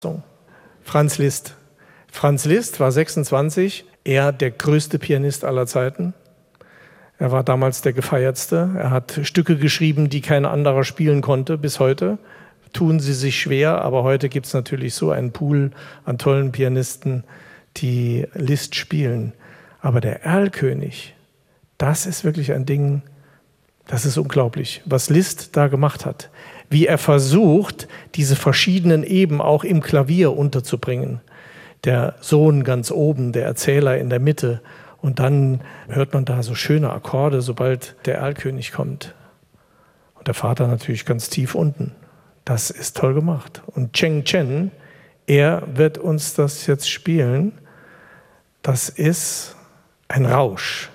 Franz Liszt. Franz Liszt war 26, er der größte Pianist aller Zeiten. Er war damals der gefeiertste. Er hat Stücke geschrieben, die kein anderer spielen konnte bis heute. Tun sie sich schwer, aber heute gibt es natürlich so einen Pool an tollen Pianisten, die Liszt spielen. Aber der Erlkönig, das ist wirklich ein Ding, das ist unglaublich, was Liszt da gemacht hat. Wie er versucht, diese verschiedenen Eben auch im Klavier unterzubringen. Der Sohn ganz oben, der Erzähler in der Mitte. Und dann hört man da so schöne Akkorde, sobald der Erlkönig kommt. Und der Vater natürlich ganz tief unten. Das ist toll gemacht. Und Cheng Chen, er wird uns das jetzt spielen. Das ist ein Rausch.